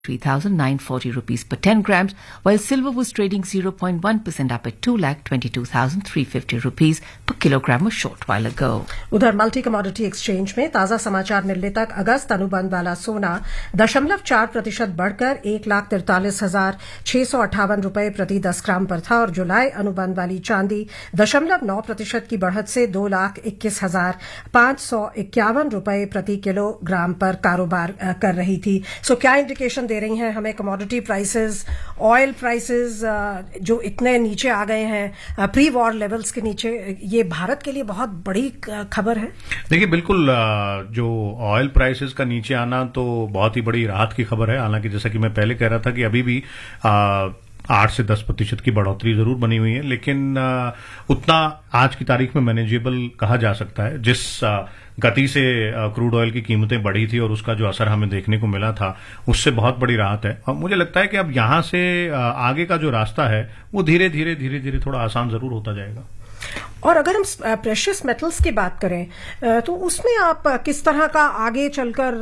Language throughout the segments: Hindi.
3,940 rupees per 10 grams, while silver was trading 0.1% up at 2,22,350 rupees per kilogram a short while ago. उधर मल्टी कमोडिटी एक्सचेंज में ताजा समाचार मिलने तक अगस्त अनुबंध वाला सोना 0.4% बढ़कर 1,43,658 रुपए प्रति 10 ग्राम पर था और जुलाई अनुबंध वाली चांदी 0.9% की बढ़त से 2,21,551 रुपए प्रति किलोग्राम पर कारोबार कर रही थी. सो क्या इंडिकेशन दे रही हैं हमें कमोडिटी प्राइसेस, ऑयल प्राइसेस जो इतने नीचे आ गए हैं प्री वॉर लेवल्स के नीचे, ये भारत के लिए बहुत बड़ी खबर है? देखिए, बिल्कुल जो ऑयल प्राइसेस का नीचे आना तो बहुत ही बड़ी राहत की खबर है. हालांकि जैसा कि मैं पहले कह रहा था कि अभी भी 8 से 10% की बढ़ोतरी जरूर बनी हुई है, लेकिन उतना आज की तारीख में मैनेजेबल कहा जा सकता है. जिस गति से क्रूड ऑयल की कीमतें बढ़ी थी और उसका जो असर हमें देखने को मिला था, उससे बहुत बड़ी राहत है. और मुझे लगता है कि अब यहां से आगे का जो रास्ता है वो धीरे धीरे थोड़ा आसान जरूर होता जाएगा. और अगर हम प्रेशियस मेटल्स की बात करें तो उसमें आप किस तरह का आगे चलकर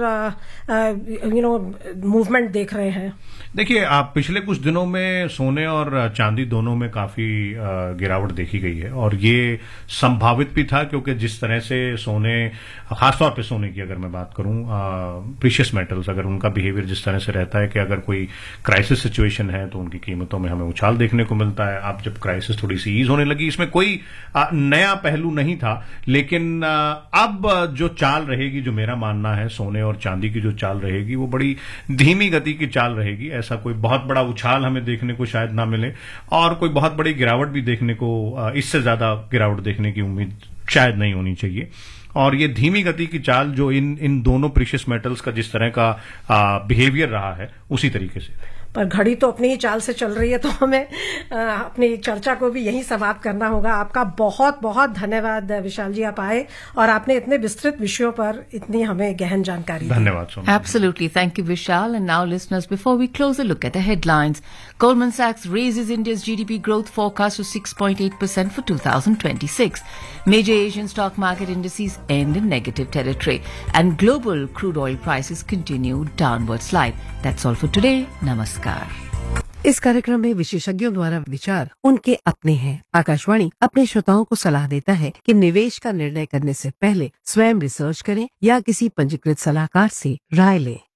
मूवमेंट देख रहे हैं? देखिए, आप पिछले कुछ दिनों में सोने और चांदी दोनों में काफी गिरावट देखी गई है और ये संभावित भी था, क्योंकि जिस तरह से सोने, खासतौर पे सोने की अगर मैं बात करूं, प्रीशियस मेटल्स, अगर उनका बिहेवियर जिस तरह से रहता है कि अगर कोई क्राइसिस सिचुएशन है तो उनकी कीमतों में हमें उछाल देखने को मिलता है. अब जब क्राइसिस थोड़ी सी ईज होने लगी, इसमें कोई नया पहलू नहीं था, लेकिन अब जो चाल रहेगी, जो मेरा मानना है सोने और चांदी की जो चाल रहेगी, वो बड़ी धीमी गति की चाल रहेगी. ऐसा कोई बहुत बड़ा उछाल हमें देखने को शायद ना मिले और कोई बहुत बड़ी गिरावट भी देखने को, इससे ज्यादा गिरावट देखने की उम्मीद शायद नहीं होनी चाहिए. और ये धीमी गति की चाल जो इन दोनों प्रीशियस मेटल्स का जिस तरह का बिहेवियर रहा है, उसी तरीके से. पर घड़ी तो अपनी ही चाल से चल रही है, तो हमें अपनी चर्चा को भी यही समाप्त करना होगा. आपका बहुत बहुत धन्यवाद विशाल जी, आप आए और आपने इतने विस्तृत विषयों पर इतनी हमें गहन जानकारी दी. धन्यवाद. Absolutely. Thank you, Vishal. And now, listeners, before we close a look at the headlines, Goldman Sachs raises India's GDP growth forecast to 6.8% for 2026. Major Asian stock market indices end in negative territory. And global crude oil prices continue downward slide. That's all for today. Namaskar. इस कार्यक्रम में विशेषज्ञों द्वारा विचार उनके अपने हैं. आकाशवाणी अपने श्रोताओं को सलाह देता है कि निवेश का निर्णय करने से पहले स्वयं रिसर्च करें या किसी पंजीकृत सलाहकार से राय लें.